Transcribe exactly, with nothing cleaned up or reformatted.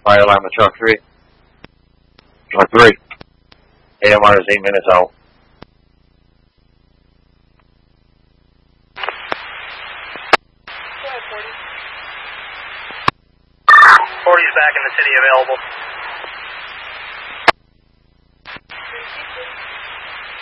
Fire alarm with truck three. Truck three. A M R is eight minutes out. forty is back in the city available.